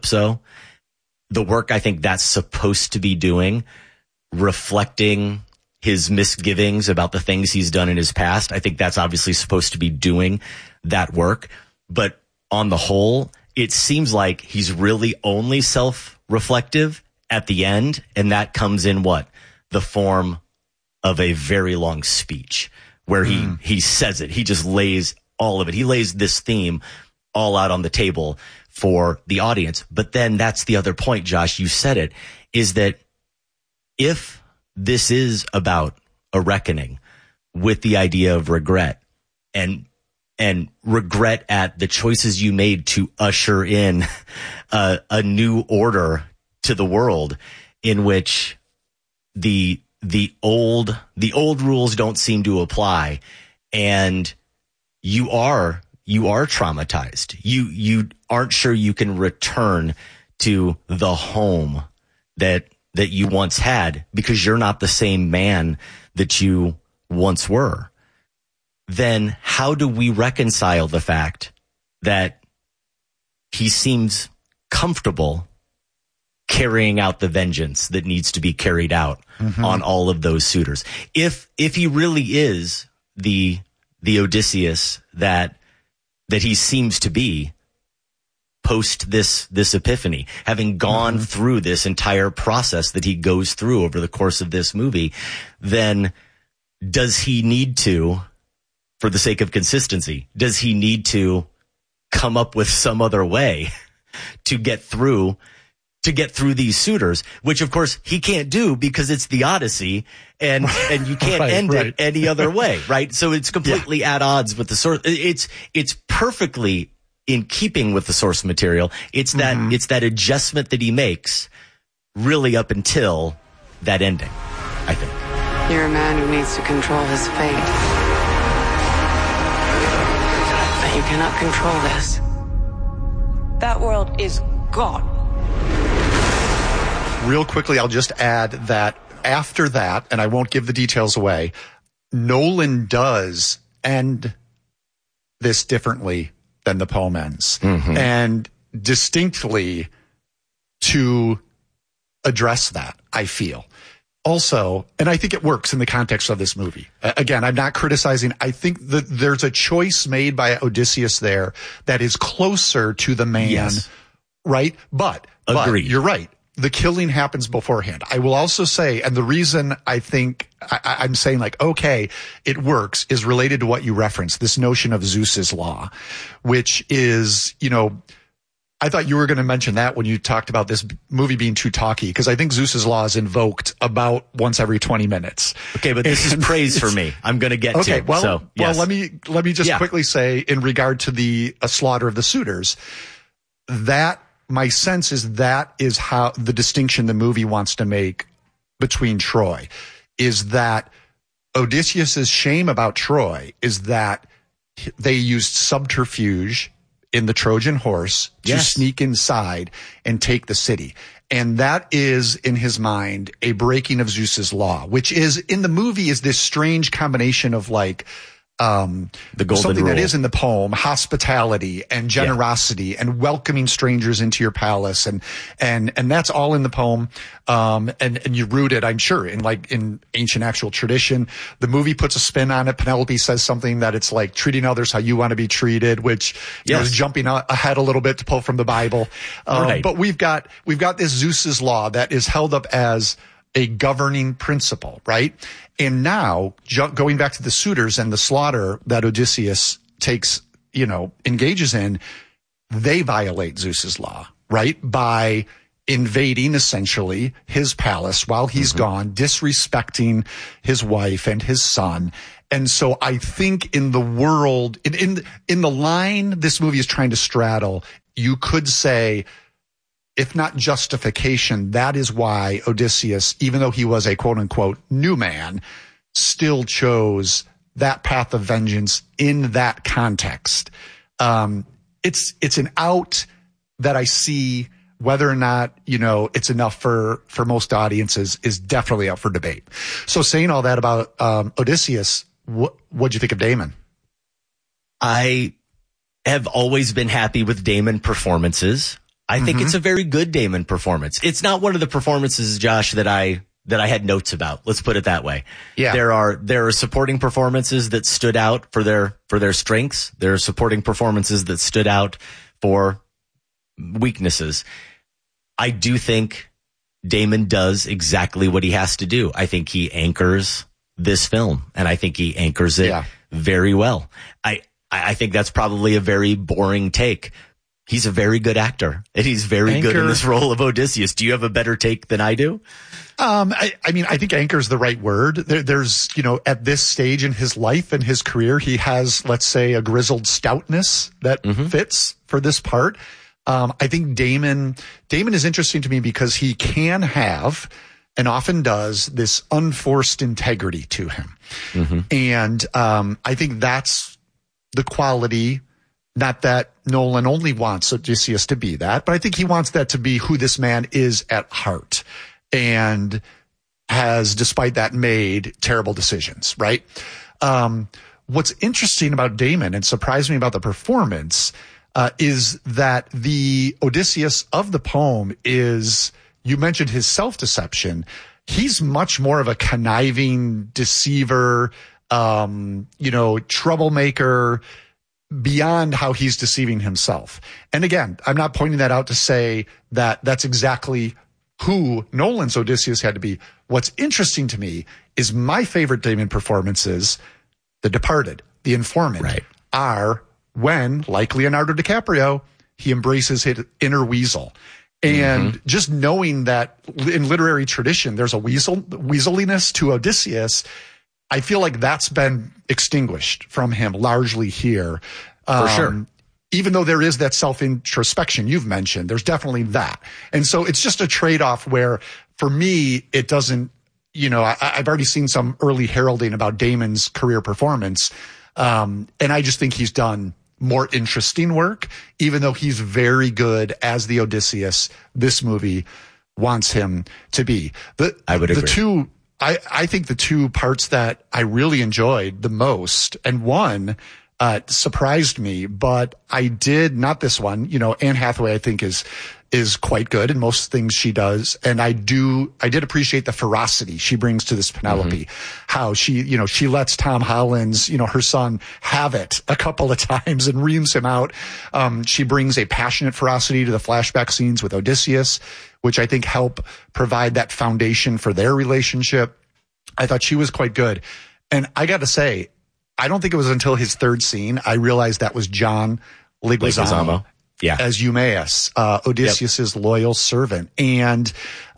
so the work I think that's supposed to be doing, reflecting his misgivings about the things he's done in his past. I think that's obviously supposed to be doing that work. But on the whole, it seems like he's really only self-reflective at the end. And that comes in what? The form of a very long speech where he says it. He just lays all of it. He lays this theme all out on the table for the audience. But then that's the other point, Josh, you said it, is that if this is about a reckoning with the idea of regret and regret at the choices you made to usher in a new order to the world in which the old rules don't seem to apply, and you are traumatized. You aren't sure you can return to the home that you once had because you're not the same man that you once were. Then how do we reconcile the fact that he seems comfortable carrying out the vengeance that needs to be carried out on all of those suitors? If he really is the Odysseus that he seems to be post this epiphany, having gone through this entire process that he goes through over the course of this movie, then does he need to, for the sake of consistency, does he need to come up with some other way to get through these suitors, which of course he can't do because it's the Odyssey and you can't end it any other way, right? So it's completely at odds with the source. It's perfectly in keeping with the source material. It's that adjustment that he makes really up until that ending, I think. You're a man who needs to control his fate. But you cannot control this. That world is gone. Real quickly, I'll just add that after that, and I won't give the details away, Nolan does end this differently than the poem ends. And distinctly to address that, I feel. Also, and I think it works in the context of this movie. Again, I'm not criticizing. I think that there's a choice made by Odysseus there that is closer to the man, right? But you're right. The killing happens beforehand. I will also say, and the reason I think I'm saying like, okay, it works is related to what you referenced, this notion of Zeus's law, which is, I thought you were going to mention that when you talked about this movie being too talky, because I think Zeus's law is invoked about once every 20 minutes. Okay, but this is praise for me. I'm going to get to. Well, let me just quickly say in regard to the slaughter of the suitors, that my sense is that is how the distinction the movie wants to make between Troy is that Odysseus's shame about Troy is that they used subterfuge in the Trojan horse to sneak inside and take the city. And that is, in his mind, a breaking of Zeus's law, which is in the movie is this strange combination of like, the golden something rule that is in the poem, hospitality and generosity and welcoming strangers into your palace. And that's all in the poem. And you root it, I'm sure, in ancient actual tradition. The movie puts a spin on it. Penelope says something that it's like treating others how you want to be treated, which is jumping ahead a little bit to pull from the Bible. But we've got this Zeus's law that is held up as a governing principle, right? And now, going back to the suitors and the slaughter that Odysseus engages in, they violate Zeus's law, right? By invading essentially his palace while he's gone, disrespecting his wife and his son. And so I think in the world, in the line this movie is trying to straddle, you could say, if not justification, that is why Odysseus, even though he was a quote unquote new man, still chose that path of vengeance in that context. It's an out that I see. Whether or not, it's enough for most audiences is definitely up for debate. So saying all that about Odysseus, what'd you think of Damon? I have always been happy with Damon performances. I think it's a very good Damon performance. It's not one of the performances, Josh, that I had notes about. Let's put it that way. Yeah. There are supporting performances that stood out for their strengths. There are supporting performances that stood out for weaknesses. I do think Damon does exactly what he has to do. I think he anchors this film, and I think he anchors it very well. I think that's probably a very boring take. He's a very good actor, and he's very good in this role of Odysseus. Do you have a better take than I do? I mean, I think anchor's the right word. There's, at this stage in his life and his career, he has, let's say, a grizzled stoutness that fits for this part. I think Damon is interesting to me because he can have, and often does, this unforced integrity to him. And I think that's the quality, not that Nolan only wants Odysseus to be that, but I think he wants that to be who this man is at heart, and has, despite that, made terrible decisions, right? What's interesting about Damon and surprised me about the performance is that the Odysseus of the poem is, you mentioned his self-deception. He's much more of a conniving deceiver, troublemaker, beyond how he's deceiving himself. And again, I'm not pointing that out to say that that's exactly who Nolan's Odysseus had to be. What's interesting to me is my favorite Damon performances, The Departed, The Informant, are when, like Leonardo DiCaprio, he embraces his inner weasel. And just knowing that in literary tradition, there's a weaseliness to Odysseus, I feel like that's been extinguished from him largely here. For sure. Even though there is that self-introspection you've mentioned, there's definitely that. And so it's just a trade-off where, for me, it doesn't, I've already seen some early heralding about Damon's career performance. And I just think he's done more interesting work, even though he's very good as the Odysseus this movie wants him to be. I would agree. I think the two parts that I really enjoyed the most, and one surprised me, but I did not this one. Anne Hathaway, I think, is quite good in most things she does, and I did appreciate the ferocity she brings to this Penelope. How she lets Tom Holland's, her son, have it a couple of times and reams him out. She brings a passionate ferocity to the flashback scenes with Odysseus, which I think help provide that foundation for their relationship. I thought she was quite good. And I got to say, I don't think it was until his third scene I realized that was John Leguizamo. As Eumaeus, Odysseus's loyal servant. And,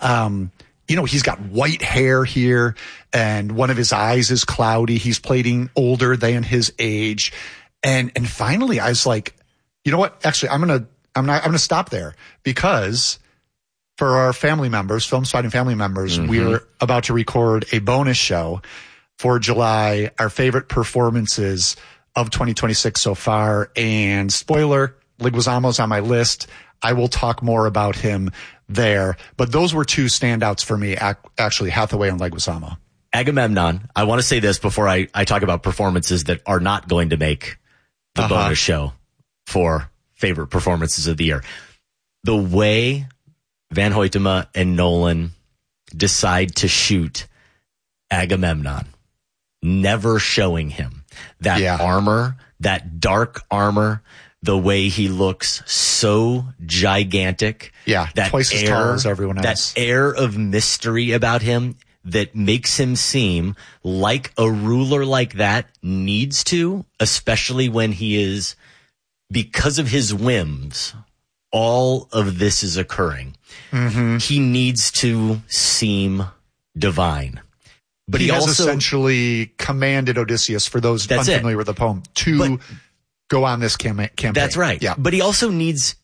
he's got white hair here, and one of his eyes is cloudy. He's playing older than his age. And finally I was like, you know what? Actually, I'm going to stop there, because for our family members, Film Spotting family members, we're about to record a bonus show for July, our favorite performances of 2026 so far. And spoiler, Leguizamo's on my list. I will talk more about him there. But those were two standouts for me, actually, Hathaway and Leguizamo. Agamemnon, I want to say this before I talk about performances that are not going to make the bonus show for favorite performances of the year. The way Van Hoytema and Nolan decide to shoot Agamemnon, never showing him that armor, that dark armor, the way he looks so gigantic. That twice as tall as everyone else. That air of mystery about him that makes him seem like a ruler like that needs to, especially when he is, because of his whims, all of this is occurring. He needs to seem divine. But he has essentially commanded Odysseus, for those unfamiliar with the poem, to go on this campaign. That's right. Yeah. But he also needs,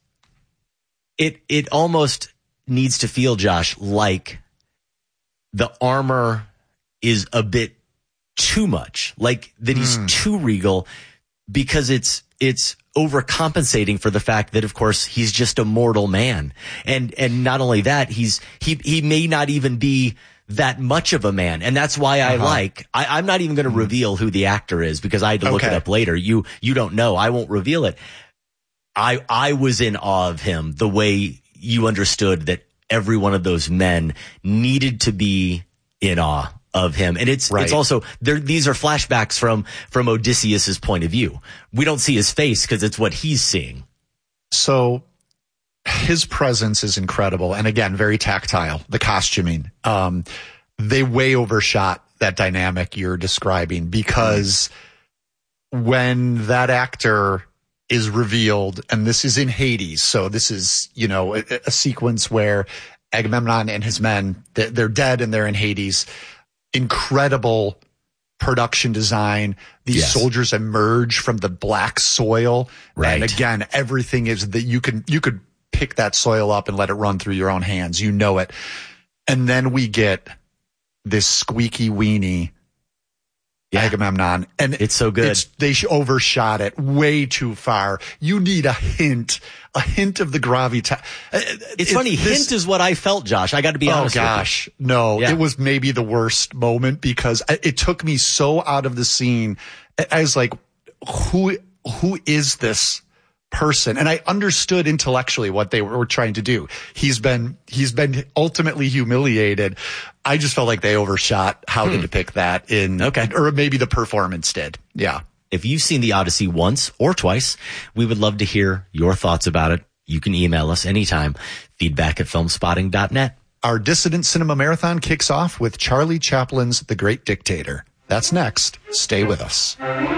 it almost needs to feel, Josh, like the armor is a bit too much, like that he's too regal, because it's overcompensating for the fact that, of course, he's just a mortal man. And not only that, he may not even be that much of a man. And that's why I'm not even going to reveal who the actor is, because I had to look it up later. You don't know. I won't reveal it. I was in awe of him, the way you understood that every one of those men needed to be in awe of him. And it's also these are flashbacks from Odysseus's point of view. We don't see his face because it's what he's seeing. So his presence is incredible. And again, very tactile, the costuming. They way overshot that dynamic you're describing, because when that actor is revealed, and this is in Hades. So this is, a sequence where Agamemnon and his men, they're dead and they're in Hades. Incredible production design. These soldiers emerge from the black soil. Right. And again, everything is that you could pick that soil up and let it run through your own hands. You know it. And then we get this squeaky weenie Agamemnon, and it's so good. They overshot it way too far. You need a hint of the gravitas. It's funny. Hint is what I felt, Josh. I got to be honest. Oh gosh, no, it was maybe the worst moment, because it took me so out of the scene. I was like, who is this person? And I understood intellectually what they were trying to do. He's been ultimately humiliated. I just felt like they overshot how to depict that or maybe the performance did. Yeah. If you've seen The Odyssey once or twice, we would love to hear your thoughts about it. You can email us anytime. feedback@filmspotting.net. Our Dissident Cinema Marathon kicks off with Charlie Chaplin's The Great Dictator. That's next. Stay with us.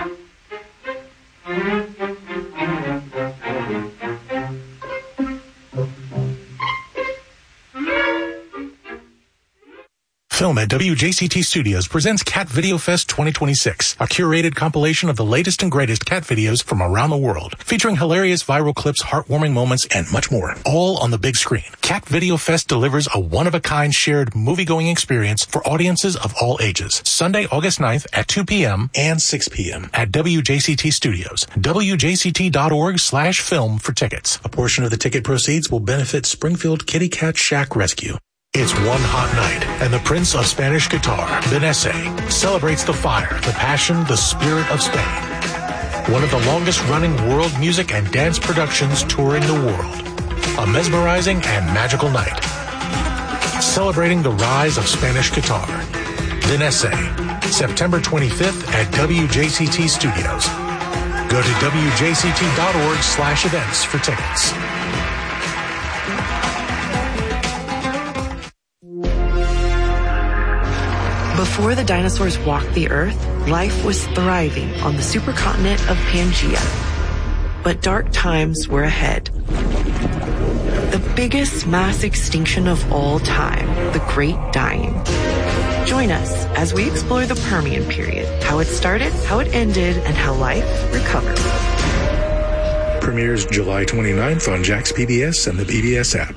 Film at WJCT Studios presents Cat Video Fest 2026, a curated compilation of the latest and greatest cat videos from around the world, featuring hilarious viral clips, heartwarming moments, and much more, all on the big screen. Cat Video Fest delivers a one-of-a-kind shared movie-going experience for audiences of all ages. Sunday, August 9th at 2 p.m. and 6 p.m. at WJCT Studios. WJCT.org/film for tickets. A portion of the ticket proceeds will benefit Springfield Kitty Cat Shack Rescue. It's one hot night, and the Prince of Spanish Guitar, Benesse, celebrates the fire, the passion, the spirit of Spain. One of the longest-running world music and dance productions touring the world. A mesmerizing and magical night. Celebrating the rise of Spanish guitar. Benesse, September 25th at WJCT Studios. Go to WJCT.org/events for tickets. Before the dinosaurs walked the Earth, life was thriving on the supercontinent of Pangaea. But dark times were ahead. The biggest mass extinction of all time, the Great Dying. Join us as we explore the Permian period, how it started, how it ended, and how life recovered. Premieres July 29th on Jax PBS and the PBS app.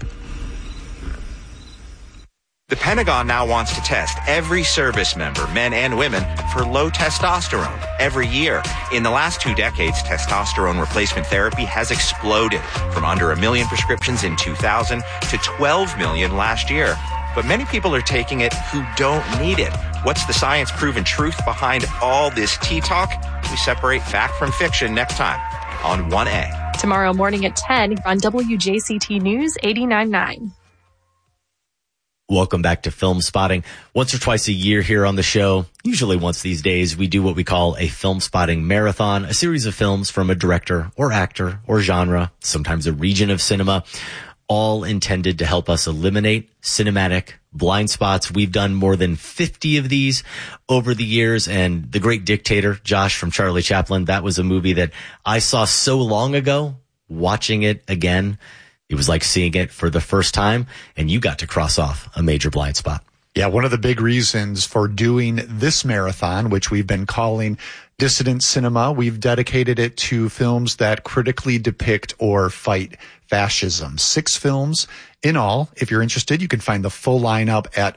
The Pentagon now wants to test every service member, men and women, for low testosterone every year. In the last 2 decades, testosterone replacement therapy has exploded from under 1 million prescriptions in 2000 to 12 million last year. But many people are taking it who don't need it. What's the science-proven truth behind all this tea talk? We separate fact from fiction next time on 1A. Tomorrow morning at 10 on WJCT News 89.9. Welcome back to Film Spotting. Once or twice a year here on the show, usually once these days, we do what we call a Film Spotting Marathon, a series of films from a director or actor or genre, sometimes a region of cinema, all intended to help us eliminate cinematic blind spots. We've done more than 50 of these over the years, and The Great Dictator, Josh, from Charlie Chaplin, that was a movie that I saw so long ago. Watching it again, it was like seeing it for the first time, and you got to cross off a major blind spot. Yeah, one of the big reasons for doing this marathon, which we've been calling Dissident Cinema, we've dedicated it to films that critically depict or fight fascism. 6 films in all. If you're interested, you can find the full lineup at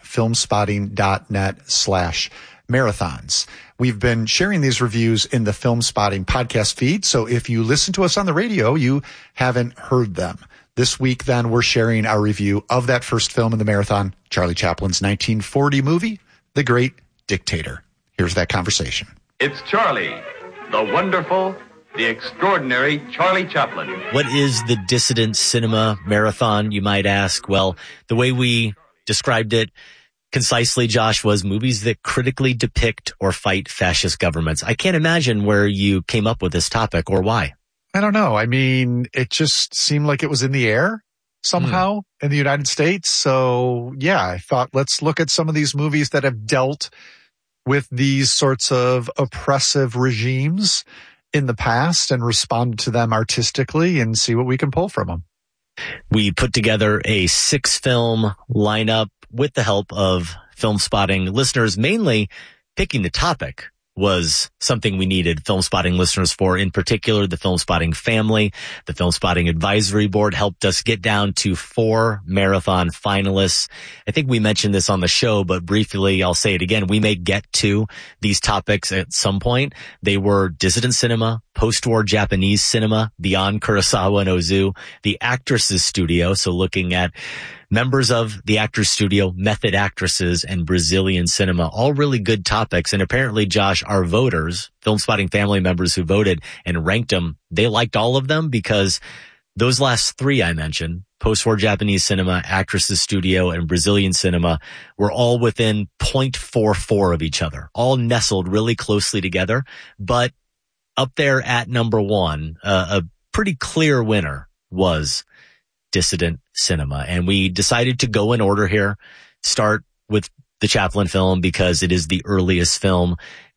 filmspotting.net/marathons. We've been sharing these reviews in the Film Spotting podcast feed, so if you listen to us on the radio, you haven't heard them. This week, then, we're sharing our review of that first film in the marathon, Charlie Chaplin's 1940 movie, The Great Dictator. Here's that conversation. It's Charlie, the wonderful, the extraordinary Charlie Chaplin. What is the Dissident Cinema Marathon, you might ask? Well, the way we described it concisely, Josh, was movies that critically depict or fight fascist governments. I can't imagine where you came up with this topic or why. I don't know. I mean, it just seemed like it was in the air somehow in the United States. So yeah, I thought let's look at some of these movies that have dealt with these sorts of oppressive regimes in the past and respond to them artistically and see what we can pull from them. We put together a 6-film lineup with the help of Film Spotting listeners. Mainly picking the topic was something we needed Film Spotting listeners for. In particular, the Film Spotting family, the Film Spotting Advisory Board helped us get down to 4 marathon finalists. I think we mentioned this on the show, but briefly, I'll say it again. We may get to these topics at some point. They were dissident cinema, post-war Japanese cinema, beyond Kurosawa and Ozu, the Actresses Studio, so looking at members of the Actors Studio, method actresses, and Brazilian cinema, all really good topics. And apparently, Josh, our voters, Film Spotting family members who voted and ranked them, they liked all of them because those last 3 I mentioned, post-war Japanese cinema, Actresses Studio, and Brazilian cinema, were all within 0.44 of each other, all nestled really closely together. But up there at number 1, a pretty clear winner was dissident cinema. And we decided to go in order here, start with the Chaplin film because it is the earliest film,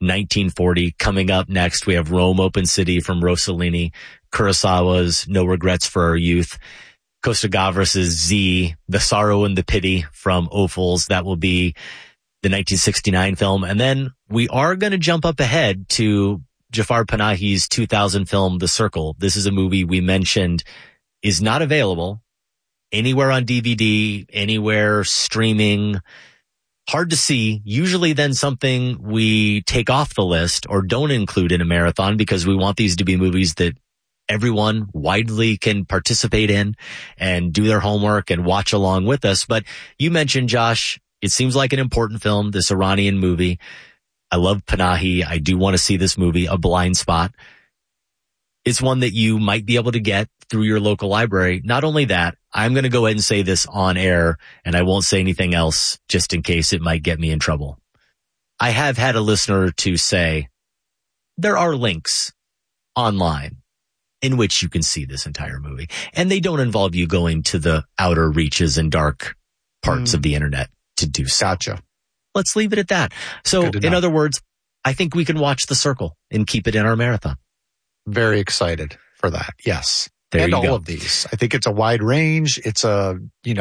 1940. Coming up next, we have Rome Open City from Rossellini, Kurosawa's No Regrets for Our Youth, Costa Gavras' Z, The Sorrow and the Pity from Ophuls. That will be the 1969 film. And then we are going to jump up ahead to Jafar Panahi's 2000 film, The Circle. This is a movie we mentioned is not available anywhere on DVD, anywhere streaming, hard to see. Usually then something we take off the list or don't include in a marathon because we want these to be movies that everyone widely can participate in and do their homework and watch along with us. But you mentioned, Josh, it seems like an important film, this Iranian movie. I love Panahi. I do want to see this movie, A Blind Spot. It's one that you might be able to get through your local library. Not only that, I'm going to go ahead and say this on air, and I won't say anything else just in case it might get me in trouble. I have had a listener to say there are links online in which you can see this entire movie, and they don't involve you going to the outer reaches and dark parts of the internet to do so. Gotcha. Let's leave it at that. So, in other words, I think we can watch The Circle and keep it in our marathon. Very excited for that. Yes. There and you all go. of these. I think it's a wide range. It's a,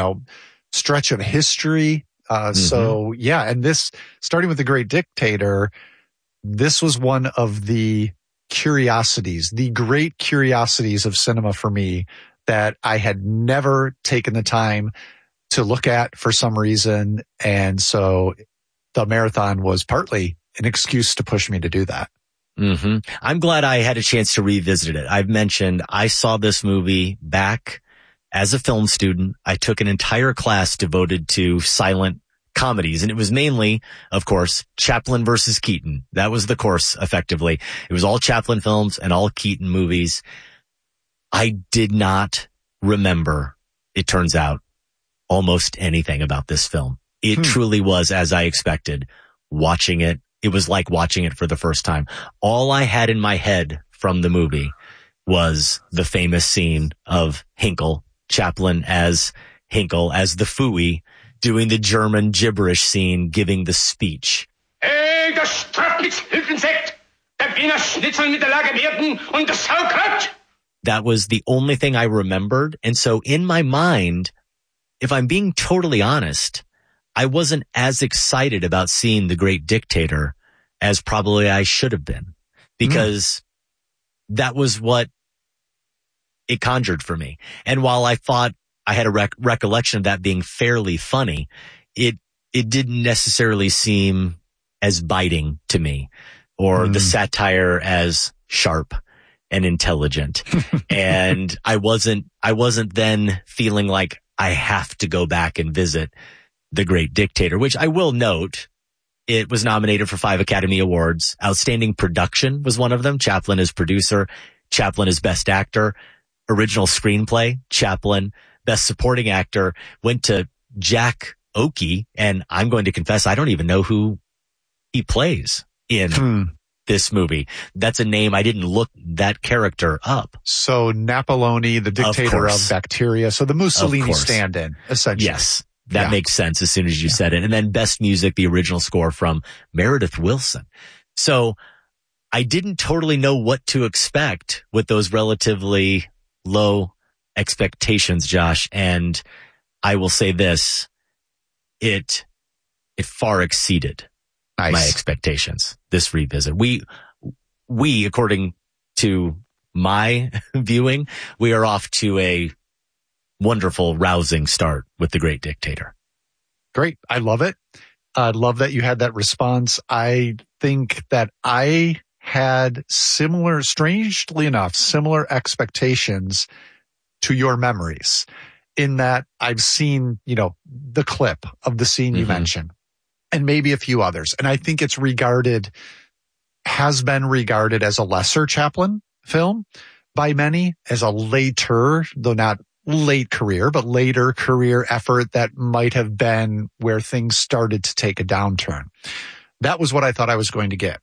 stretch of history. So yeah. And this, starting with The Great Dictator, this was one of the curiosities, the great curiosities of cinema for me that I had never taken the time to look at for some reason. And so the marathon was partly an excuse to push me to do that. I'm glad I had a chance to revisit it. I've mentioned I saw this movie back as a film student. I took an entire class devoted to silent comedies, and it was mainly, of course, Chaplin versus Keaton. That was the course, effectively. It was all Chaplin films and all Keaton movies. I did not remember, it turns out, almost anything about this film. It truly was, as I expected, watching it. It was like watching it for the first time. All I had in my head from the movie was the famous scene of Hinkle, Chaplin as Hinkle, as the Fooey, doing the German gibberish scene, giving the speech. Hey, das Strafnichtshilfensekt, der Wiener Schnitzel mit der Lage werden und das Sauerkraut. That was the only thing I remembered. And so in my mind, if I'm being totally honest, I wasn't as excited about seeing The Great Dictator as probably I should have been, because that was what it conjured for me. And while I thought I had a recollection of that being fairly funny, it didn't necessarily seem as biting to me, or the satire as sharp and intelligent. And I wasn't then feeling like I have to go back and visit The Great Dictator, which I will note, it was nominated for 5 Academy Awards. Outstanding production was one of them. Chaplin as producer. Chaplin is Best Actor. Original Screenplay, Chaplin. Best Supporting Actor went to Jack Oakey, and I'm going to confess I don't even know who he plays in this movie. That's a name I didn't look that character up. So Napoloni, the dictator of bacteria. So the Mussolini stand-in, essentially. Yes, that makes sense as soon as you said it. And then Best Music, the original score from Meredith Willson. So I didn't totally know what to expect with those relatively low expectations, Josh. And I will say this, it far exceeded my expectations, this revisit. We, according to my viewing, we are off to a wonderful, rousing start with The Great Dictator. Great. I love it. I love that you had that response. I think that I had strangely enough, similar expectations to your memories, in that I've seen, the clip of the scene you mentioned, and maybe a few others. And I think has been regarded as a lesser Chaplin film by many, as a later, though not late career, but later career effort that might have been where things started to take a downturn. That was what I thought I was going to get.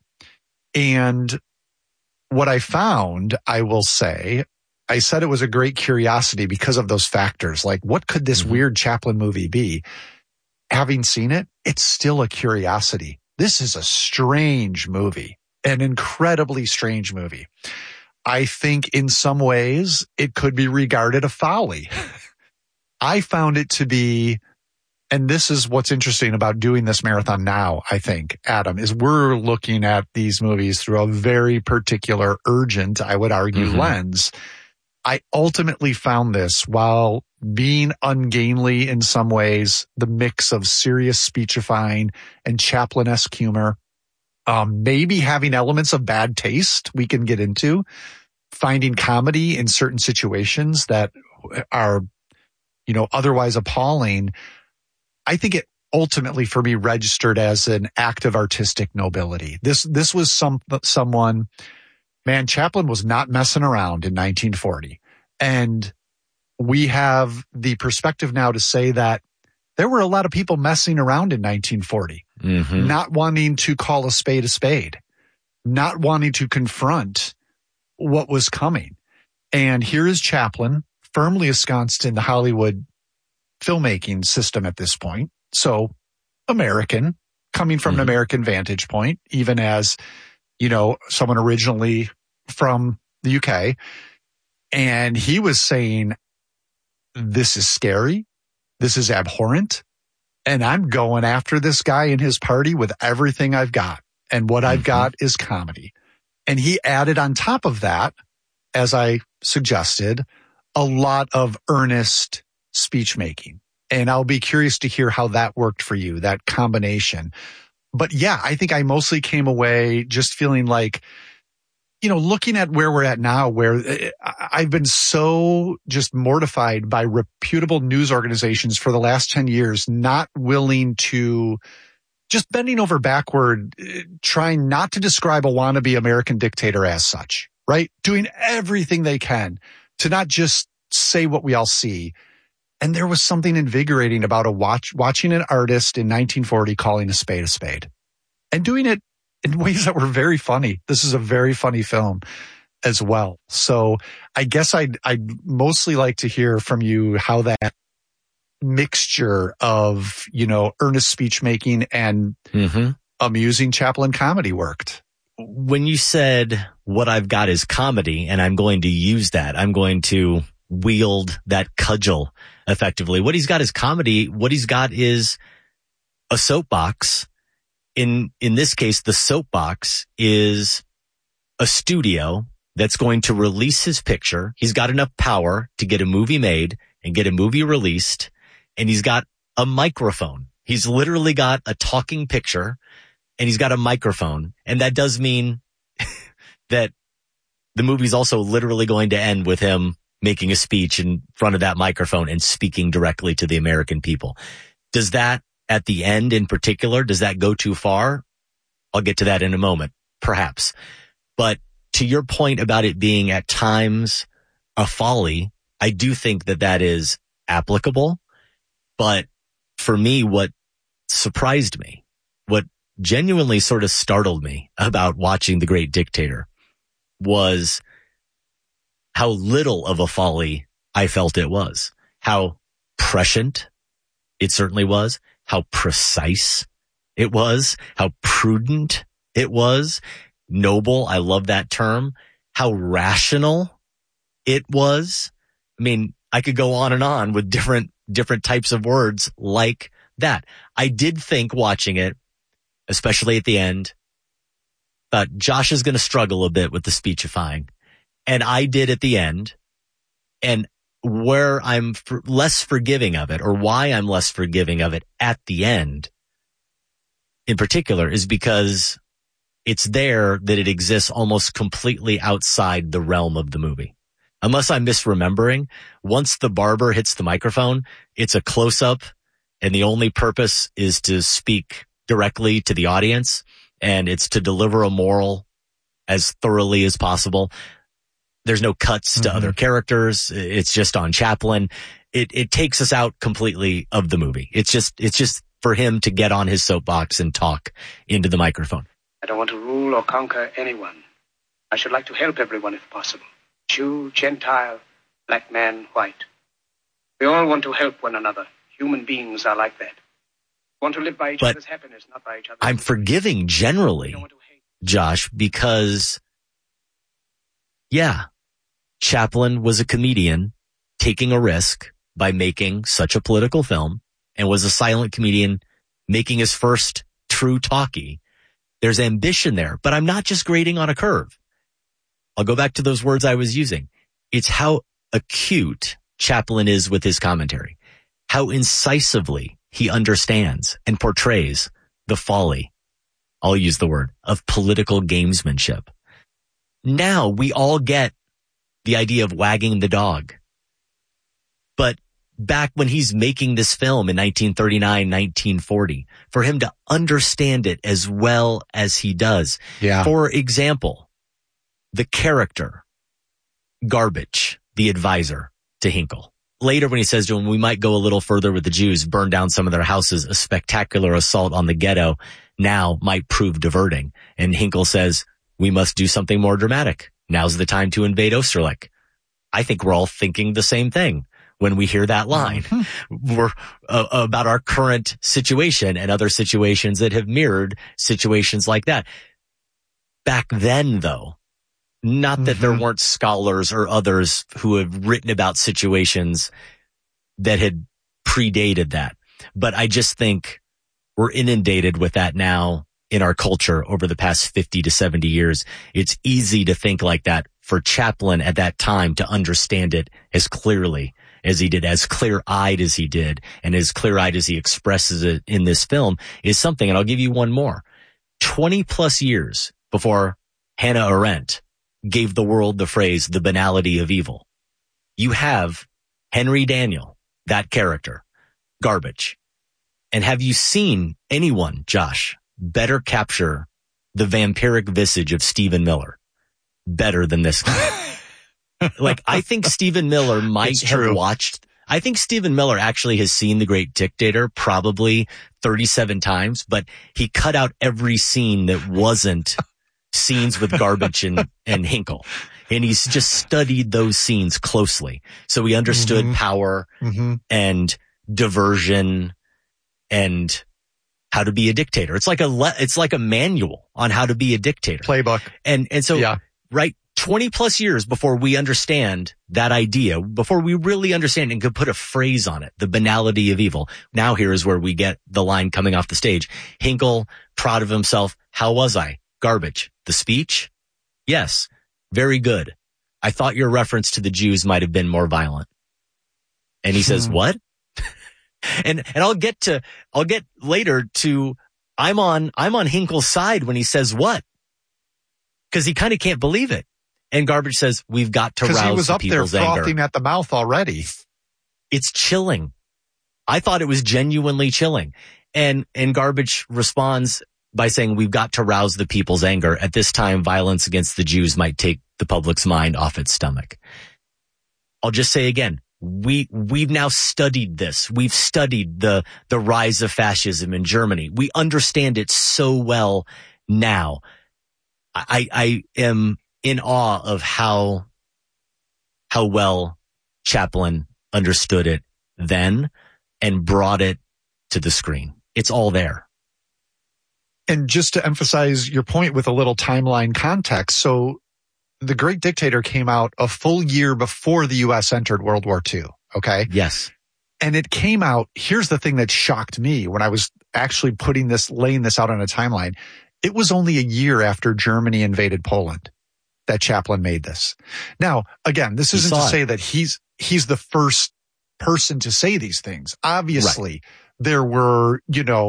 And what I found, I will say, I said it was a great curiosity because of those factors. Like, what could this weird Chaplin movie be? Having seen it, it's still a curiosity. This is a strange movie, an incredibly strange movie. I think in some ways it could be regarded a folly. I found it to be, and this is what's interesting about doing this marathon now, I think, Adam, is we're looking at these movies through a very particular, urgent, I would argue, lens. I ultimately found this, while being ungainly in some ways, the mix of serious speechifying and Chaplin-esque humor, maybe having elements of bad taste we can get into, finding comedy in certain situations that are, otherwise appalling. I think it ultimately for me registered as an act of artistic nobility. This was someone, man, Chaplin was not messing around in 1940. And we have the perspective now to say that there were a lot of people messing around in 1940, not wanting to call a spade, not wanting to confront what was coming. And here is Chaplin, firmly ensconced in the Hollywood filmmaking system at this point. So American, coming from an American vantage point, even as, someone originally from the UK. And he was saying, this is scary. This is abhorrent. And I'm going after this guy and his party with everything I've got. And what I've got is comedy. And he added on top of that, as I suggested, a lot of earnest speech making. And I'll be curious to hear how that worked for you, that combination. But yeah, I think I mostly came away just feeling like, looking at where we're at now, where I've been so just mortified by reputable news organizations for the last 10 years, not willing to, just bending over backward, trying not to describe a wannabe American dictator as such, right? Doing everything they can to not just say what we all see. And there was something invigorating about watching an artist in 1940 calling a spade and doing it in ways that were very funny. This is a very funny film as well. So I guess I'd mostly like to hear from you how that mixture of, earnest speech making and amusing Chaplin comedy worked. When you said what I've got is comedy, and I'm going to use that, I'm going to wield that cudgel effectively. What he's got is comedy. What he's got is a soapbox. In this case, the soapbox is a studio that's going to release his picture. He's got enough power to get a movie made and get a movie released. And he's got a microphone. He's literally got a talking picture and he's got a microphone. And that does mean that the movie's also literally going to end with him making a speech in front of that microphone and speaking directly to the American people. Does that, at the end in particular, does that go too far? I'll get to that in a moment, perhaps. But to your point about it being at times a folly, I do think that is applicable. But for me, what surprised me, what genuinely sort of startled me about watching The Great Dictator was how little of a folly I felt it was. How prescient it certainly was. How precise it was. How prudent it was. Noble. I love that term. How rational it was. I mean, I could go on with different types of words like that. I did think watching it, especially at the end, Josh is going to struggle a bit with the speechifying. And I did at the end. And where I'm less forgiving of it, or why I'm less forgiving of it at the end in particular, is because it's there that it exists almost completely outside the realm of the movie. Unless I'm misremembering, once the barber hits the microphone, it's a close-up, and the only purpose is to speak directly to the audience, and it's to deliver a moral as thoroughly as possible. There's no cuts to other characters. It's just on Chaplin. It takes us out completely of the movie. It's just for him to get on his soapbox and talk into the microphone. I don't want to rule or conquer anyone. I should like to help everyone if possible. Jew, Gentile, black man, white. We all want to help one another. Human beings are like that. We want to live by each other's happiness, not by each other's. I'm forgiving generally, Josh, because, Chaplin was a comedian taking a risk by making such a political film, and was a silent comedian making his first true talkie. There's ambition there, but I'm not just grading on a curve. I'll go back to those words I was using. It's how acute Chaplin is with his commentary, how incisively he understands and portrays the folly, I'll use the word, of political gamesmanship. Now we all get the idea of wagging the dog. But back when he's making this film in 1939, 1940, for him to understand it as well as he does. Yeah. For example, the character, Garbage, the advisor to Hinkle. Later when he says to him, we might go a little further with the Jews, burn down some of their houses, a spectacular assault on the ghetto now might prove diverting. And Hinkle says, we must do something more dramatic. Now's the time to invade Osterlich. I think we're all thinking the same thing when we hear that line. We're about our current situation and other situations that have mirrored situations like that. Back then, though, not that there weren't scholars or others who have written about situations that had predated that. But I just think we're inundated with that now in our culture over the past 50 to 70 years. It's easy to think like that for Chaplin at that time to understand it as clearly as he did, as clear-eyed as he did, and as clear-eyed as he expresses it in this film is something. And I'll give you one more. 20 plus years before Hannah Arendt gave the world the phrase, the banality of evil, you have Henry Daniell, that character, Garbage. And have you seen anyone, Josh, better capture the vampiric visage of Stephen Miller better than this guy? Like, I think Stephen Miller might have watched. I think Stephen Miller actually has seen The Great Dictator probably 37 times, but he cut out every scene that wasn't scenes with Garbage and Hinkle. And he's just studied those scenes closely. So he understood power and diversion and how to be a dictator. It's like a manual on how to be a dictator. Playbook. And so, right, 20 plus years before we understand that idea, before we really understand and could put a phrase on it, the banality of evil. Now here is where we get the line coming off the stage. Hinkle, proud of himself. How was I? Garbage. The speech? Yes. Very good. I thought your reference to the Jews might have been more violent. And he says, what? And I'll get later to, I'm on Hinkle's side when he says what? Cause he kind of can't believe it. And Garbage says, we've got to rouse the people's anger. Cause he was up there frothing at the mouth already. It's chilling. I thought it was genuinely chilling. And Garbage responds, by saying we've got to rouse the people's anger. At this time, violence against the Jews might take the public's mind off its stomach. I'll just say again, we've now studied this. We've studied the rise of fascism in Germany. We understand it so well now. I am in awe of how well Chaplin understood it then and brought it to the screen. It's all there. And just to emphasize your point with a little timeline context, so The Great Dictator came out a full year before the U.S. entered World War II, okay? Yes. And it came out, here's the thing that shocked me when I was actually laying this out on a timeline. It was only a year after Germany invaded Poland that Chaplin made this. Now, again, this isn't to say that he's the first person to say these things. Obviously, there were,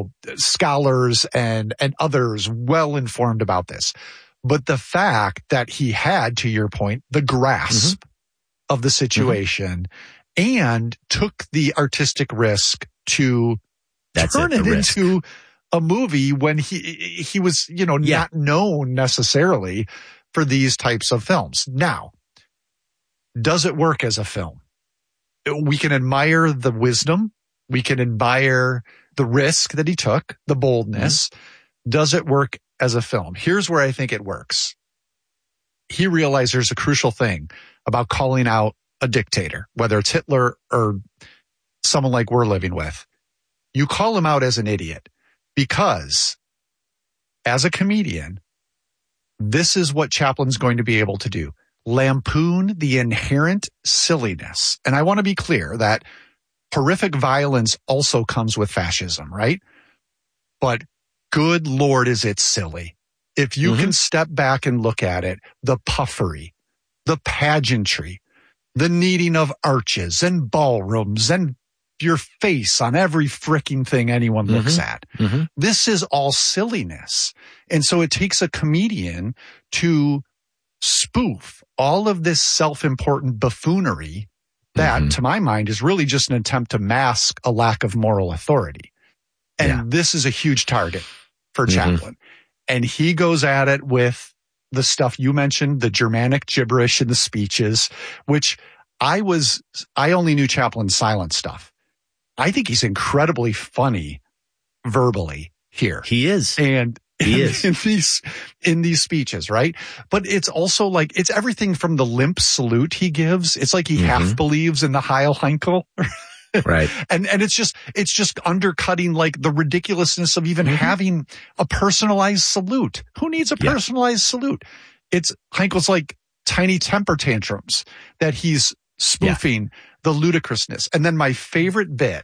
scholars and others well informed about this. But the fact that he had, to your point, the grasp of the situation and took the artistic risk to turn it into a movie when he was, not known necessarily for these types of films. Now, does it work as a film? We can admire the wisdom. We can admire the risk that he took, the boldness. Does it work as a film? Here's where I think it works. He realized there's a crucial thing about calling out a dictator, whether it's Hitler or someone like we're living with. You call him out as an idiot because as a comedian, this is what Chaplin's going to be able to do. Lampoon the inherent silliness. And I want to be clear that horrific violence also comes with fascism, right? But good Lord, is it silly. If you can step back and look at it, the puffery, the pageantry, the needing of arches and ballrooms and your face on every freaking thing anyone looks at. This is all silliness. And so it takes a comedian to spoof all of this self-important buffoonery that, to my mind, is really just an attempt to mask a lack of moral authority. And this is a huge target for Chaplin. And he goes at it with the stuff you mentioned, the Germanic gibberish in the speeches, which I only knew Chaplin's silent stuff. I think he's incredibly funny verbally here. He is. And he is in these speeches, right? But it's also like, it's everything from the limp salute he gives. It's like he half believes in the Heil Heinkel. Right. And it's just undercutting like the ridiculousness of even having a personalized salute. Who needs a personalized salute? It's Heinkel's like tiny temper tantrums that he's spoofing the ludicrousness. And then my favorite bit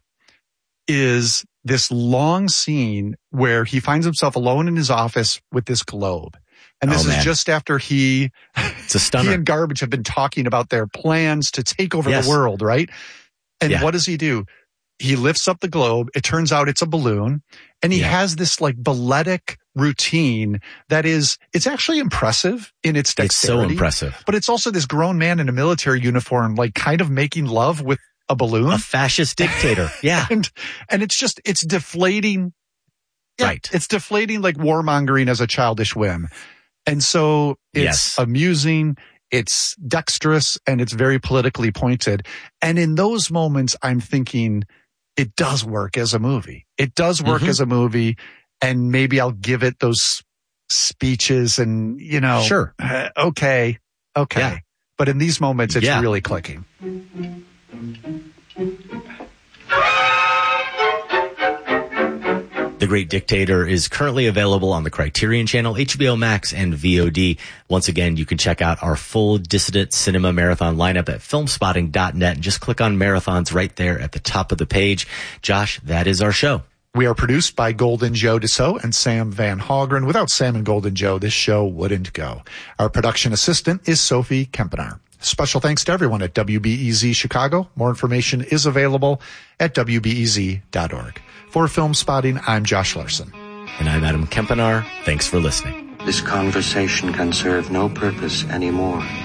is this long scene where he finds himself alone in his office with this globe. And this is just after it's a stunner. He and Garbage have been talking about their plans to take over the world, right? And what does he do? He lifts up the globe. It turns out it's a balloon. And he has this like balletic routine that it's actually impressive in its dexterity. It's so impressive. But it's also this grown man in a military uniform, like kind of making love with a balloon. A fascist dictator. Yeah. and it's deflating. Yeah, right. It's deflating like warmongering as a childish whim. And so it's amusing. It's dexterous and it's very politically pointed. And in those moments, I'm thinking it does work as a movie. It does work as a movie. And maybe I'll give it those speeches and, sure. Okay. Yeah. But in these moments, it's really clicking. The Great Dictator is currently available on the Criterion Channel, HBO Max, and VOD. Once again, you can check out our full Dissident Cinema Marathon lineup at filmspotting.net and just click on marathons right there at the top of the page. Josh, that is our show. We are produced by Golden Joe Dassault and Sam Van Hallgren. Without Sam and Golden Joe, this show wouldn't go. Our production assistant is Sophie Kempenaar. Special thanks to everyone at WBEZ Chicago. More information is available at WBEZ.org. For Film Spotting, I'm Josh Larson. And I'm Adam Kempenaar. Thanks for listening. This conversation can serve no purpose anymore.